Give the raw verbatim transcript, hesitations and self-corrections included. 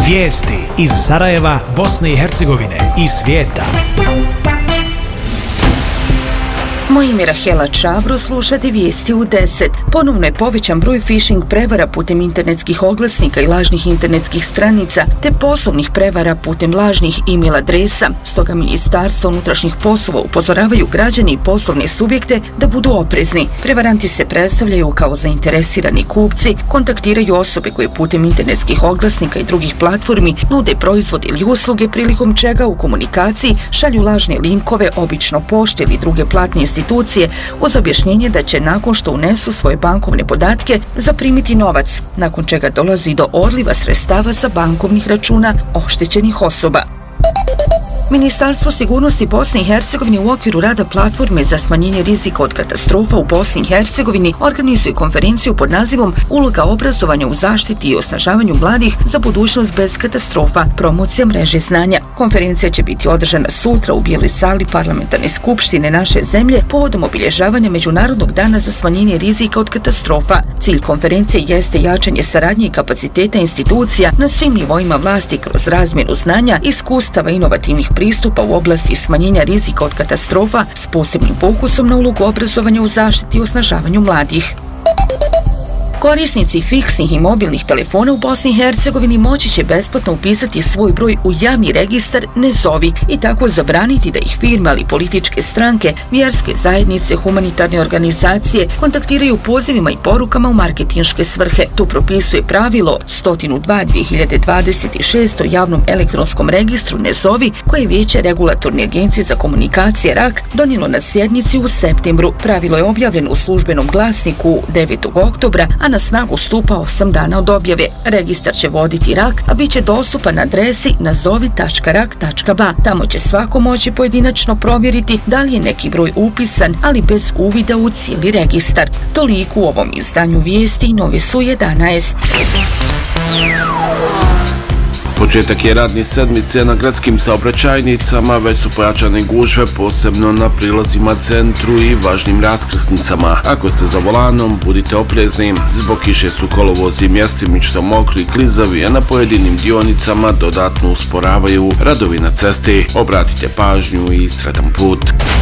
Vijesti iz Sarajeva, Bosne i Hercegovine i svijeta. Moje ime je Rahela Čabro, slušate vijesti u deset. Ponovno je povećan broj phishing prevara putem internetskih oglasnika i lažnih internetskih stranica, te poslovnih prevara putem lažnih e-mail adresa. Stoga Ministarstvo unutrašnjih poslova upozoravaju građani i poslovne subjekte da budu oprezni. Prevaranti se predstavljaju kao zainteresirani kupci, kontaktiraju osobe koje putem internetskih oglasnika i drugih platformi nude proizvode ili usluge, prilikom čega u komunikaciji šalju lažne linkove, obično pošte ili druge platne institucije, uz objašnjenje da će nakon što unesu svoje bankovne podatke zaprimiti novac, nakon čega dolazi do odliva sredstava sa bankovnih računa oštećenih osoba. Ministarstvo sigurnosti Bosne i Hercegovine u okviru rada platforme za smanjenje rizika od katastrofa u Bosni i Hercegovini organizuje konferenciju pod nazivom Uloga obrazovanja u zaštiti i osnažavanju mladih za budućnost bez katastrofa, promocija mreže znanja. Konferencija će biti održana sutra u Bijeloj sali Parlamentarne skupštine naše zemlje povodom obilježavanja Međunarodnog dana za smanjenje rizika od katastrofa. Cilj konferencije jeste jačanje saradnje i kapaciteta institucija na svim nivoima vlasti kroz razmjenu znanja, iskustava, inovativnih pristupa u oblasti smanjenja rizika od katastrofa s posebnim fokusom na ulogu obrazovanja u zaštiti i osnažavanju mladih. Korisnici fiksnih i mobilnih telefona u Bosni i Hercegovini moći će besplatno upisati svoj broj u javni registar Ne zovi i tako zabraniti da ih firme, ali političke stranke, vjerske zajednice, humanitarne organizacije kontaktiraju pozivima i porukama u marketinške svrhe. To propisuje pravilo sto dva dvije hiljade dvadeset šest o javnom elektronskom registru Ne zovi, koje je Vijeće Regulatorne agencije za komunikacije R A K donijelo na sjednici u septembru. Pravilo je objavljeno u službenom glasniku devetog oktobra, a na snagu stupa osam dana od objave. Registar će voditi R A K, a bit će dostupan na adresi nazovi tačka rak tačka ba. Tamo će svako moći pojedinačno provjeriti da li je neki broj upisan, ali bez uvida u cijeli registar. Toliko u ovom izdanju vijesti i Nove su jedanaest. Početak je radne sedmice na gradskim saobraćajnicama, već su pojačane gužve, posebno na prilazima centru i važnim raskrsnicama. Ako ste za volanom, budite oprezni. Zbog kiše su kolovozi mjestimično mokri i klizavi, a na pojedinim dionicama dodatno usporavaju radovi na cesti. Obratite pažnju i sretan put.